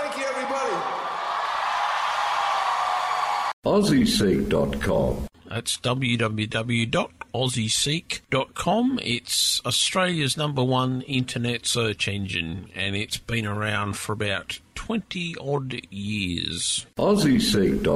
Thank you, everybody. AussieSeek.com. That's www.aussieseek.com. It's Australia's #1 internet search engine, and it's been around for about 20-odd years. AussieSeek.com.